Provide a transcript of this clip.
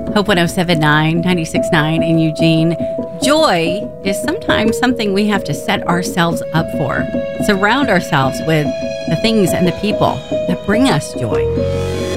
Hope 1079, 96.9 in Eugene. Joy is sometimes something we have to set ourselves up for. Surround ourselves with the things and the people that bring us joy.